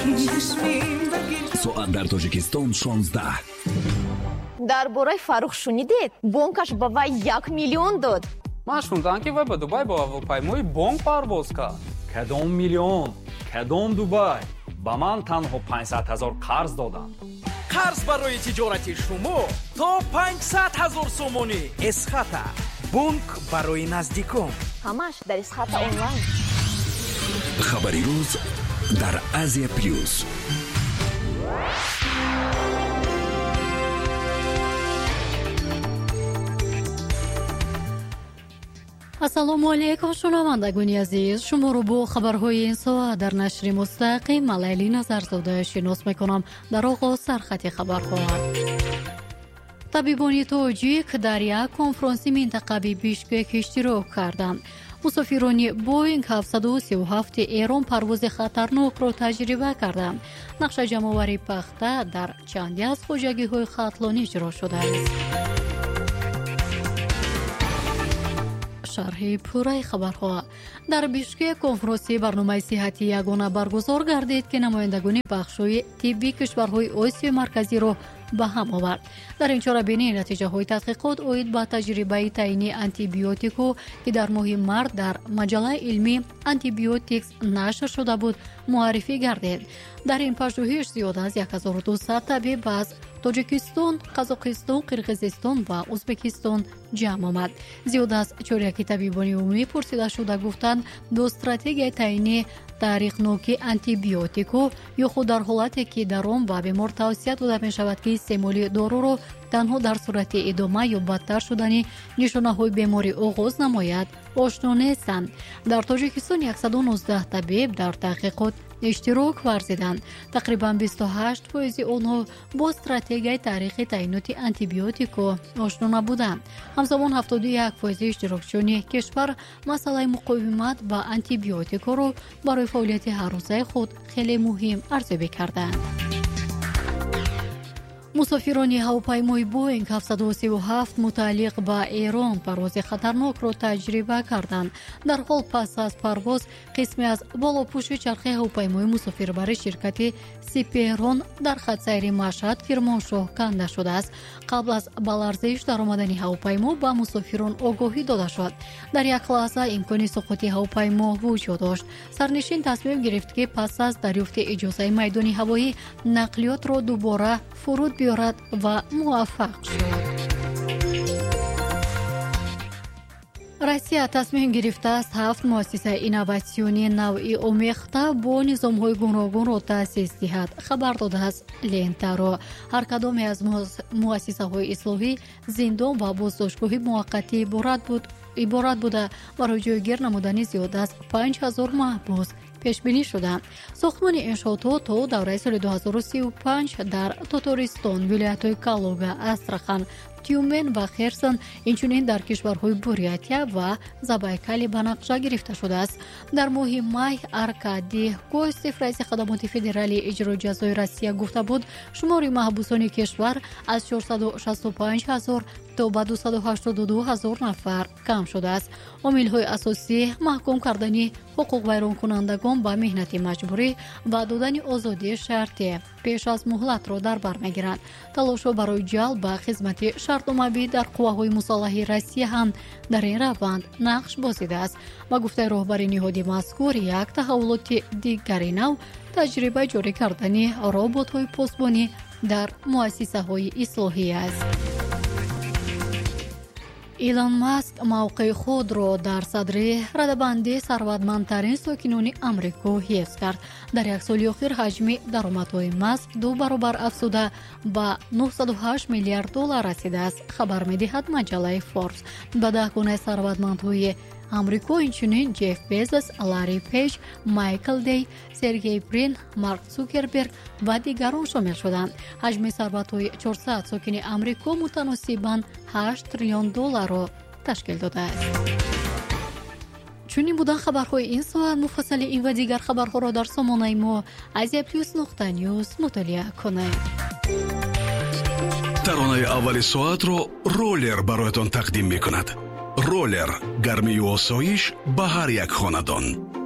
соат дар тоҷикистон 16. дар бораи Фарух шунидед? Бонкаш ба вай 1 миллион дод. ман шундам ки вай ба Дубай бо ҳавопаймои бонк парвоз кард. Кадом миллион? Кадом Дубай? ба ман танҳо 500 000 қарз доданд. қарз барои тиҷорати шумо то 500 000 сомонӣ. Эсхата бонк барои наздикон. ҳамаш дар Эсхата онлайн. хабари рӯз дар Азия плюс. ассалому алайкум шунавандагони азиз, шуморо бо хабарҳои ин соат дар нашри мустақим Малайли Назарзода шинос мекунам. дар оғоз сархати хабарҳо. табибони тоҷик дар як конфронси минтақавӣ Бишкек иштирок карданд. мусофирони Боинг 737 Эрон парвози хатарнокро таҷриба карданд. нақшаҷамовари пахта дар чанде аз хоҷагиҳои хатлон иҷро шудааст. шарҳи пурраи хабарҳо. дар Бишкек конфронси барномаи сиҳати ягона баргузор гардид ки намояндагони бахшҳои тиббии кишварҳои Осиёи марказиро ба ҳам овард. дар ин чорабинӣ натиҷаҳои тадқиқот оид ба таҷрибаи таъини антибиотику ки дар моҳи март дар маҷаллаи илмӣ Antibiotics нашр шуда буд муаррифӣ гардид. дар ин паждӯҳиш зиёда аз 1200 табиб аз Тоҷикистон, Қазоқистон, Қирғизистон ва Узбекистон ҷамъ омад. зиёда аз чоряки табибони умумӣ пурсида шуда гуфтанд бо стратегияи таъини таърихноки антибиотику ё худ дар ҳолате ки дар он ба бемор тавсия дода мешавад ки истеъмоли доруро танҳо дар сурати идома ё бадтар шудани нишонаҳои беморӣ оғоз намояд, ошно нестанд. дар Тоҷикистон 119 табиб дар таҳқиқот иштирок варзиданд. тақрибан 28% онҳо бо стратегияи таърихи таъиноти антибиотику ошно набуданд. ҳамзамон 71% иштирокчиёни кишвар масъалаи муқовимат ба антибиотикуро барои фаъолияти ҳаррӯзаи худ хеле муҳим арзёбӣ карданд. мусофирони ҳавопаймои Боинг 737 мутааллиқ ба Эрон парвози хатарнокро таҷриба карданд. дар ҳол пас аз парвоз қисме аз болопӯши чархи ҳавопаймои мусофирбари ширкати Сиперон дар хатсайри Машҳад Кирмоншоҳ канда шудааст. қабл аз ба ларзиш даромадани ҳавопаймо ба мусофирон огоҳӣ дода шуд. дар як лаҳза имкони суқути ҳавопаймо вуҷуд дошт. сарнишин тасмим гирифт ки пас аз дарёфти иҷозаи майдони ҳавоӣ нақлиётро дубора фуруд биёрад ва муваффақ шуд. Россия тасмим гирифтааст 7 муассисаи инноватсиони навъи омехта бо низомҳои гуногунро таъсис диҳад. хабар додааст Лентаро. ҳар кадоме аз муассисаҳои ислоҳӣ зиндон ва боздоштгоҳи муваққатӣ иборат буда барои ҷойгир намудани зиёда аз 5000 маҳбус пешбинӣ шуда. сохтмони иншоотҳо то давраи соли 2035 дар Татаристон, вилоятҳои Калуга, Астрахан, Тюмен ва Херсон, инчунин дар кишварҳои Бурятия ва Забайкали ба нақша гирифта шудааст. дар моҳи май Аркадий Костев, раиси хадамоти федералии иҷроҷазои Россия гуфта буд, шумори маҳбусони кишвар аз 465 000 то ба 282 000 нафар кам шудааст. омилҳои асосӣ маҳкум кардани ҳуқуқвайронкунандагон ба меҳнати маҷбурӣ ва додани озодии шартӣ пеш аз муҳлатро дар бар мегиранд. талошҳо барои ҷалб ба хизмати шартномавӣ дар қувваҳои мусаллаҳи Россия ҳам дар ин раванд нақш бозидааст. ба гуфтаи роҳбари ниҳоди мазкур, як таҳаввулоти дигари нав таҷрибаи ҷорӣ кардани роботҳои постбонӣ дар муассисаҳои ислоҳӣ аст. Илон Маск мавқеи худро дар садри радабандии сарватмандтарин сокинони Амрико ҳифз кард. дар як соли охир ҳаҷми даромадҳои Маск 2 баробар афзуда ба $908 миллиард расидааст, хабар медиҳад маҷаллаи Forbes. ба 10 гунаи сарватмандҳои Амрико инчунин Ҷефф Безос, Ларри Пейҷ, Майкл Дей, Сергей Брин, Марк Цукерберг ва дигарон шомил шуданд. ҳаҷми сарватҳои 400 сокини Амрико мутаносибан $8 триллион ташкил додааст. чунин будан хабарҳои ин соат. муфассали ин ва дигар хабарҳоро дар сомонаи мо Asia+.news мутолиа кунед. таронаи аввали соатро ролер бароятон тақдим мекунад. ролер гармию осоиш ба ҳар як хонадон.